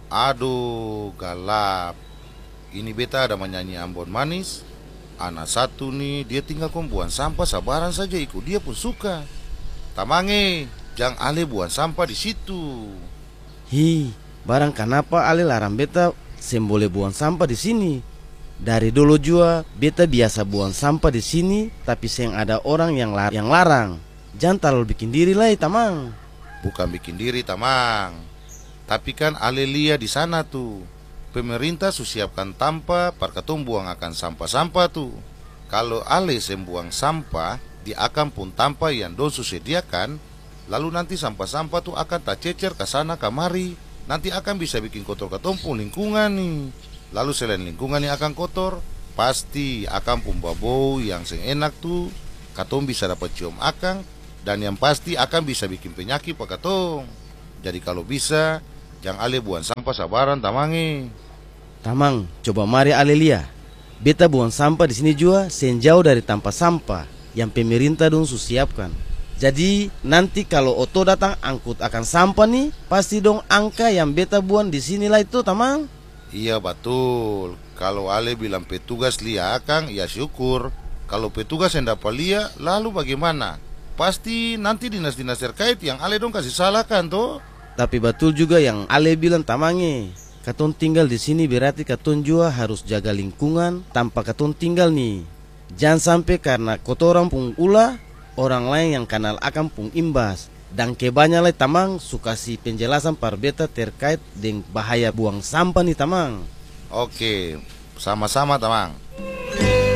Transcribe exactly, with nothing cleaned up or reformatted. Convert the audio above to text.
Aduh, galap. Ini beta ada menyanyi Ambon Manis. Anak satu nih, dia tinggal kong buang sampah sabaran saja ikut dia pun suka. Tamange, jangan ale buang sampah di situ. Hi, barang kenapa ale larang beta sem boleh buang sampah di sini? Dari dulu juga beta biasa buang sampah di sini, tapi seng ada orang yang lar yang larang. Jangan terlalu bikin diri lah, tamang. Bukan bikin diri, Tamang. Tapi kan ale lia di sana tuh. Pemerintah susiapkan tampa parkatong buang akan sampah-sampah tuh. Kalau ale sem buang sampah di akan pun tampa yang dosu sediakan, lalu nanti sampah-sampah tuh akan tak cecer ke sana kamari. Nanti akan bisa bikin kotor katompung lingkungan nih. Lalu selain lingkungan yang akan kotor, pasti akan pun bau yang seng enak tuh. Katong bisa dapat cium akang, dan yang pasti akan bisa bikin penyakit pak katong. Jadi kalau bisa, jangan ale buang sampah sabaran, tamangi. Tamang, coba mari ale lia. Beta buang sampah di sini juga sen jauh dari tempat sampah yang pemerintah dong susiapkan. Jadi nanti kalau oto datang angkut akan sampah nih, pasti dong angka yang beta buang di sinilah itu, tamang. Iya betul. Kalau ale bilang petugas lia akang, ya syukur. Kalau petugas yang dapat lia, lalu bagaimana? Pasti nanti dinas-dinas terkait yang ale dong kasih salahkan toh. Tapi betul juga yang ale bilang, tamange. Katong tinggal di sini berarti katong juga harus jaga lingkungan tanpa katong tinggal nih. Jangan sampai karena kotoran pun ulah, orang lain yang kenal akan pun imbas. Dan kebanyakan lah tamang suka si penjelasan par beta terkait dengan bahaya buang sampah nih, tamang. Oke, sama-sama tamang.